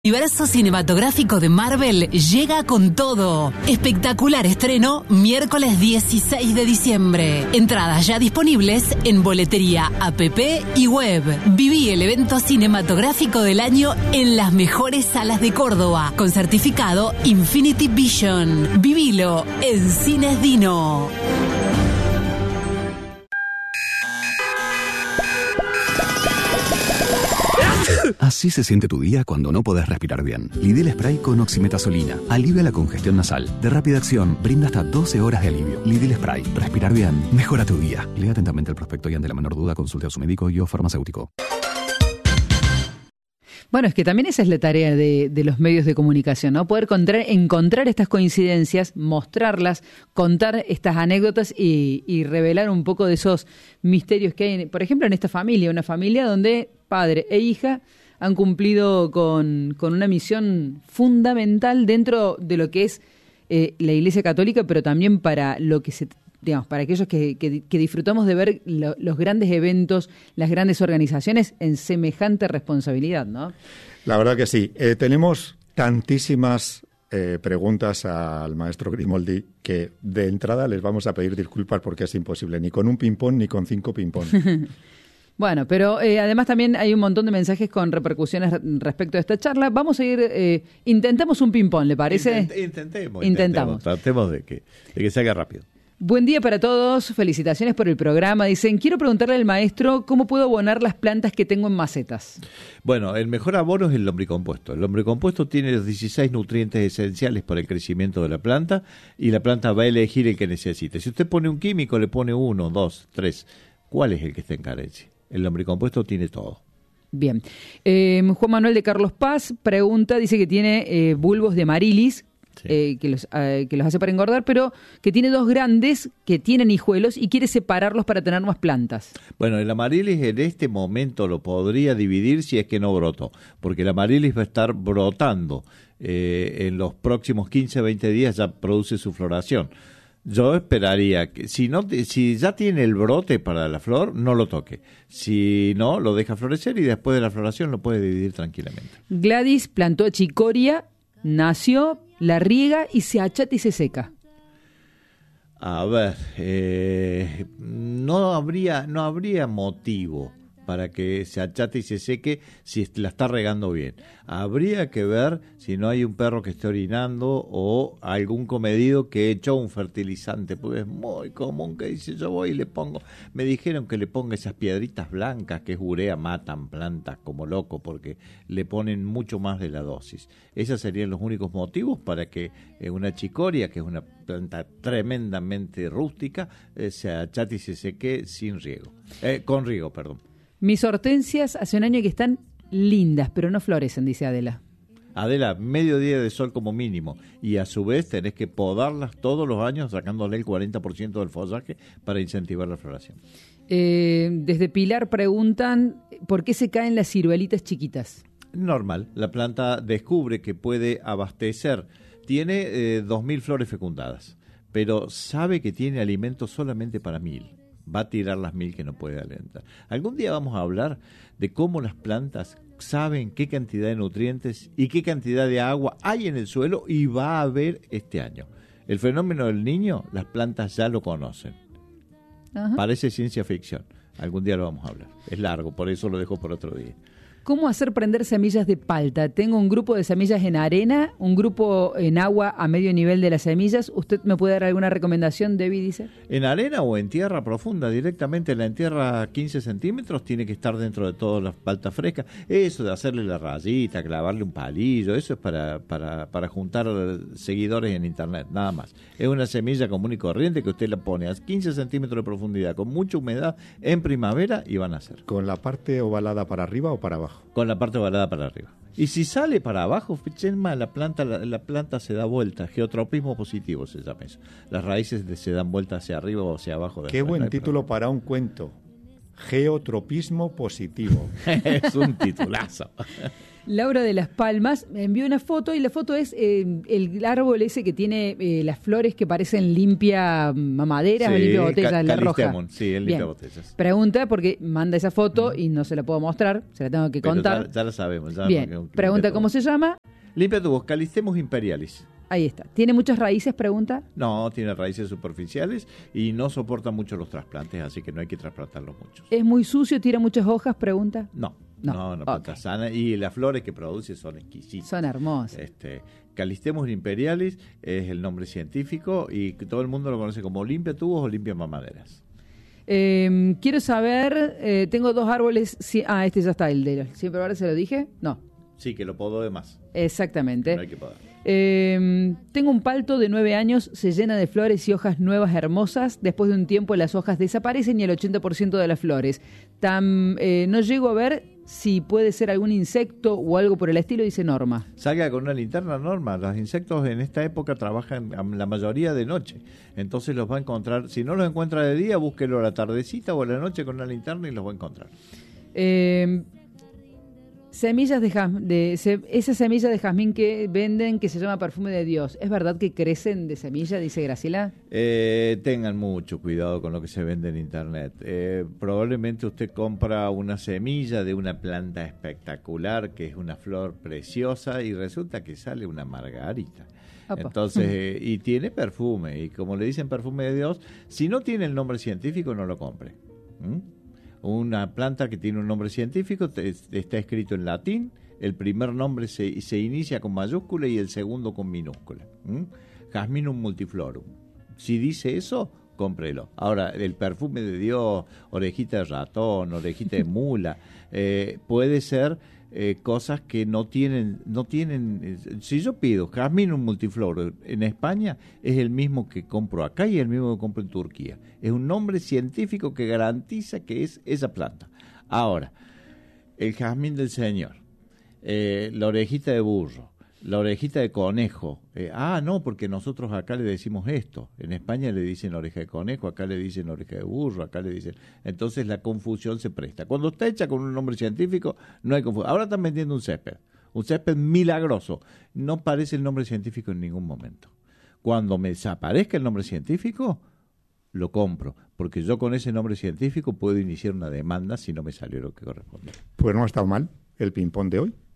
El universo cinematográfico de Marvel llega con todo. Espectacular estreno, miércoles 16 de diciembre. Entradas ya disponibles en boletería, app y web. Viví el evento cinematográfico del año en las mejores salas de Córdoba, con certificado Infinity Vision. Vivilo en Cines Dino. Así se siente tu día cuando no podés respirar bien. Lidl Spray con oximetazolina. Alivia la congestión nasal. De rápida acción, brinda hasta 12 horas de alivio. Lidl Spray. Respirar bien. Mejora tu día. Lea atentamente el prospecto y ante la menor duda consulte a su médico y o farmacéutico. Bueno, es que también esa es la tarea de los medios de comunicación, ¿no? Poder encontrar estas coincidencias, mostrarlas, contar estas anécdotas y revelar un poco de esos misterios que hay, por ejemplo, en esta familia, una familia donde padre e hija han cumplido con una misión fundamental dentro de lo que es la Iglesia Católica, pero también para lo que para aquellos que disfrutamos de ver los grandes eventos, las grandes organizaciones en semejante responsabilidad, ¿no? La verdad que sí. Tenemos tantísimas preguntas al maestro Grimoldi que de entrada les vamos a pedir disculpas porque es imposible, ni con un ping-pong ni con 5 ping-pong. Bueno, pero además también hay un montón de mensajes con repercusiones respecto a esta charla. Vamos a ir, intentemos un ping-pong, ¿le parece? Intentemos. Tratemos de que salga rápido. Buen día para todos, felicitaciones por el programa. Dicen, quiero preguntarle al maestro cómo puedo abonar las plantas que tengo en macetas. Bueno, el mejor abono es el lombricompuesto. El lombricompuesto tiene los 16 nutrientes esenciales para el crecimiento de la planta y la planta va a elegir el que necesite. Si usted pone un químico, le pone 1, 2, 3. ¿Cuál es el que está en carencia? El lombricompuesto tiene todo. Bien. Juan Manuel de Carlos Paz pregunta, dice que tiene bulbos de amarilis, sí, que los hace para engordar, pero que tiene 2 grandes que tienen hijuelos y quiere separarlos para tener más plantas. Bueno, el amarilis en este momento lo podría dividir si es que no brotó, porque el amarilis va a estar brotando. En los próximos 15, 20 días ya produce su floración. Yo esperaría que si ya tiene el brote para la flor, no lo toque. Si no, lo deja florecer y después de la floración lo puede dividir tranquilamente. Gladys plantó chicoria, nació, la riega y se achata y se seca. A ver, no habría motivo para que se achate y se seque si la está regando bien. Habría que ver si no hay un perro que esté orinando o algún comedido que echó un fertilizante, porque es muy común que dice, yo voy y le pongo, me dijeron que le ponga esas piedritas blancas que es urea, matan plantas como loco porque le ponen mucho más de la dosis. Esos serían los únicos motivos para que una chicoria, que es una planta tremendamente rústica, se achate y se seque con riego, perdón. Mis hortensias hace un año que están lindas, pero no florecen, dice Adela. Adela, medio día de sol como mínimo. Y a su vez tenés que podarlas todos los años sacándole el 40% del follaje para incentivar la floración. Desde Pilar preguntan, ¿por qué se caen las ciruelitas chiquitas? Normal, la planta descubre que puede abastecer. Tiene 2.000 flores fecundadas, pero sabe que tiene alimento solamente para 1.000. Va a tirar las 1.000 que no puede alentar. Algún día vamos a hablar de cómo las plantas saben qué cantidad de nutrientes y qué cantidad de agua hay en el suelo y va a haber este año. El fenómeno del Niño, las plantas ya lo conocen. Ajá. Parece ciencia ficción. Algún día lo vamos a hablar. Es largo, por eso lo dejo por otro día. ¿Cómo hacer prender semillas de palta? Tengo un grupo de semillas en arena, un grupo en agua a medio nivel de las semillas. ¿Usted me puede dar alguna recomendación, Debbie, dice? ¿En arena o en tierra profunda? Directamente en la tierra 15 centímetros tiene que estar dentro de todas las paltas frescas. Eso de hacerle la rayita, clavarle un palillo, eso es para juntar seguidores en internet, nada más. Es una semilla común y corriente que usted la pone a 15 centímetros de profundidad, con mucha humedad en primavera y van a nacer. ¿Con la parte ovalada para arriba o para abajo? Con la parte ovalada para arriba. Y si sale para abajo, Chema, la planta se da vuelta. Geotropismo positivo se llama eso. Las raíces se dan vuelta hacia arriba o hacia abajo. Qué buen título para un cuento. Geotropismo positivo. Es un titulazo. Laura de Las Palmas me envió una foto y la foto es el árbol ese que tiene las flores que parecen limpia mamaderas o limpia botellas, la roja. Sí, el limpia botellas. Pregunta porque manda esa foto y no se la puedo mostrar, se la tengo que contar. Ya la sabemos. Bien, pregunta cómo se llama. Limpia tubos, Calistemos imperialis. Ahí está. ¿Tiene muchas raíces? Pregunta. No, tiene raíces superficiales y no soporta mucho los trasplantes, así que no hay que trasplantarlo mucho. ¿Es muy sucio? ¿Tira muchas hojas? Pregunta. No planta sana. Y las flores que produce son exquisitas. Son hermosas. Calistemos imperialis es el nombre científico y todo el mundo lo conoce como limpia tubos o limpia mamaderas. Quiero saber, tengo 2 árboles. Este ya está, el de siempre ahora se lo dije. No. Sí, que lo podó de más. Exactamente. No hay que podar. Tengo un palto de 9 años, se llena de flores y hojas nuevas hermosas. Después de un tiempo las hojas desaparecen y el 80% de las flores. No llego a ver si puede ser algún insecto o algo por el estilo, dice Norma. Salga con una linterna, Norma. Los insectos en esta época trabajan la mayoría de noche. Entonces los va a encontrar. Si no los encuentra de día, búsquelo a la tardecita o a la noche con una linterna y los va a encontrar. Semillas esa semilla de jazmín que venden que se llama perfume de Dios, ¿es verdad que crecen de semilla? Dice Graciela. Tengan mucho cuidado con lo que se vende en internet. Probablemente usted compra una semilla de una planta espectacular que es una flor preciosa y resulta que sale una margarita. Opa. Entonces, y tiene perfume, y como le dicen perfume de Dios, si no tiene el nombre científico no lo compre. Una planta que tiene un nombre científico está escrito en latín, el primer nombre se inicia con mayúscula y el segundo con minúscula. Jasminum multiflorum. Si dice eso, cómprelo. Ahora, el perfume de Dios, orejita de ratón, orejita de mula, puede ser cosas que no tienen. Si yo pido Jasminum multiflorum en España, es el mismo que compro acá y el mismo que compro en Turquía. Es un nombre científico que garantiza que es esa planta. Ahora, el jazmín del Señor, la orejita de burro, la orejita de conejo. No, porque nosotros acá le decimos esto. En España le dicen oreja de conejo, acá le dicen oreja de burro, acá le dicen. Entonces la confusión se presta. Cuando está hecha con un nombre científico, no hay confusión. Ahora están vendiendo un césped milagroso. No parece el nombre científico en ningún momento. Cuando me desaparezca el nombre científico, lo compro, porque yo con ese nombre científico puedo iniciar una demanda si no me salió lo que corresponde. Pues no ha estado mal el ping-pong de hoy.